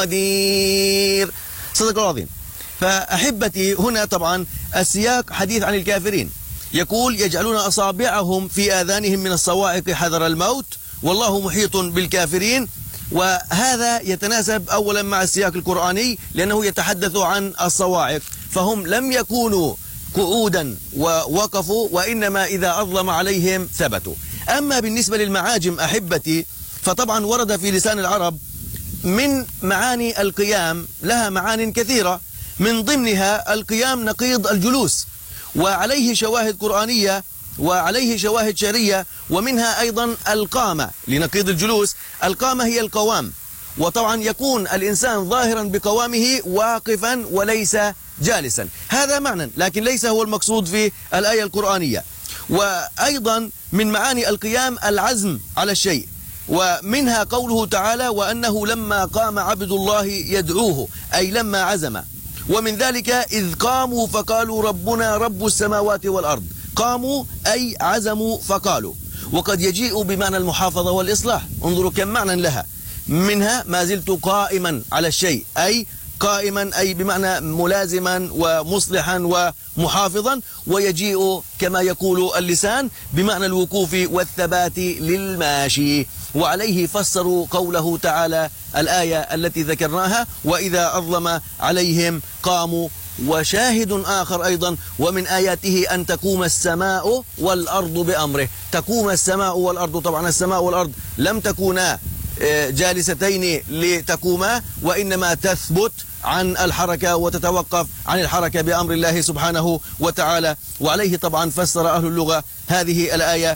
قدير. صدق الله العظيم. فأحبتي هنا طبعا السياق حديث عن الكافرين، يقول يجعلون أصابعهم في آذانهم من الصواعق حذر الموت والله محيط بالكافرين. وهذا يتناسب أولا مع السياق القرآني لأنه يتحدث عن الصواعق، فهم لم يكونوا قعودا ووقفوا، وإنما إذا أظلم عليهم ثبتوا. أما بالنسبة للمعاجم أحبتي فطبعا ورد في لسان العرب من معاني القيام لها معان كثيرة، من ضمنها القيام نقيض الجلوس، وعليه شواهد قرآنية وعليه شواهد شرعية، ومنها أيضا القامة لنقيض الجلوس. القامة هي القوام، وطبعا يكون الإنسان ظاهرا بقوامه واقفا وليس جالسا، هذا معنى لكن ليس هو المقصود في الآية القرآنية. وأيضا من معاني القيام العزم على الشيء، ومنها قوله تعالى وأنه لما قام عبد الله يدعوه، أي لما عزم. ومن ذلك إذ قاموا فقالوا ربنا رب السماوات والأرض، قاموا أي عزموا فقالوا. وقد يجيء بمعنى المحافظة والإصلاح، انظروا كم معنى لها، منها ما زلت قائما على الشيء، أي قائما أي بمعنى ملازما ومصلحا ومحافظا. ويجيء كما يقول اللسان بمعنى الوقوف والثبات للماشي. وعليه فسروا قوله تعالى الآية التي ذكرناها وإذا أظلم عليهم قاموا. وشاهد آخر أيضا ومن آياته أن تقوم السماء والأرض بأمره. تقوم السماء والأرض، طبعا السماء والأرض لم تكونا جالستين لتقوما، وإنما تثبت عن الحركة وتتوقف عن الحركة بأمر الله سبحانه وتعالى. وعليه طبعا فسر أهل اللغة هذه الآية،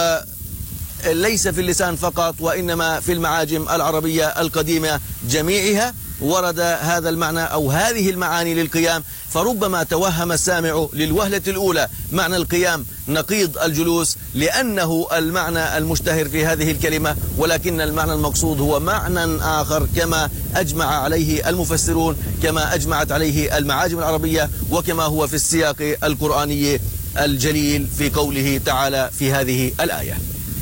وليس في اللسان فقط وإنما في المعاجم العربية القديمة جميعها ورد هذا المعنى أو هذه المعاني للقيام. فربما توهم السامع للوهلة الأولى معنى القيام نقيض الجلوس لأنه المعنى المشتهر في هذه الكلمة، ولكن المعنى المقصود هو معنى آخر كما أجمع عليه المفسرون، كما أجمعت عليه المعاجم العربية، وكما هو في السياق القرآني الجليل في قوله تعالى في هذه الآية.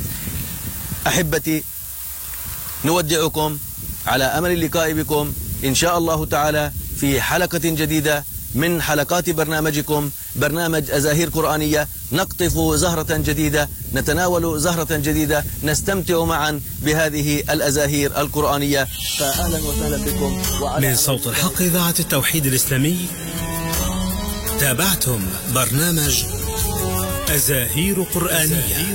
أحبتي نودعكم على أمل اللقاء بكم إن شاء الله تعالى في حلقة جديدة من حلقات برنامجكم برنامج أزاهير قرآنية. نقطف زهرة جديدة، نتناول زهرة جديدة، نستمتع معا بهذه الأزاهير القرآنية. فأهلا وسهلا بكم. من صوت الحق إذاعة التوحيد الإسلامي تابعتم برنامج أزاهير قرآنية.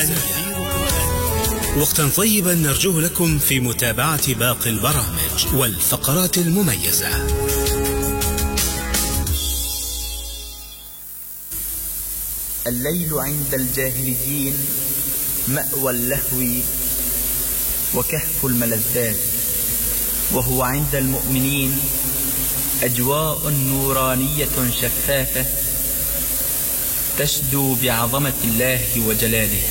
وقتا طيبا نرجوه لكم في متابعة باقي البرامج والفقرات المميزة. الليل عند الجاهليين مأوى اللهو وكهف الملذات، وهو عند المؤمنين أجواء نورانية شفافة تشدو بعظمة الله وجلاله.